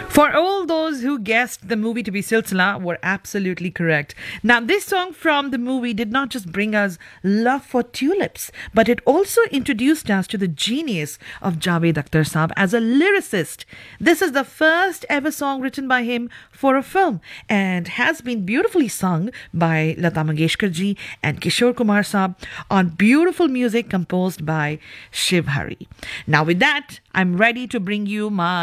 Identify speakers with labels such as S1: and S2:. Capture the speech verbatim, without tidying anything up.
S1: For all those who guessed the movie to be Silsila were absolutely correct. Now, this song from the movie did not just bring us love for tulips, but it also introduced us to the genius of Javed Akhtar Saab as a lyricist. This is the first ever song written by him for a film and has been beautifully sung by Lata Mangeshkar ji and Kishore Kumar Saab on beautiful music composed by Shiv Hari. Now, with that, I'm ready to bring you my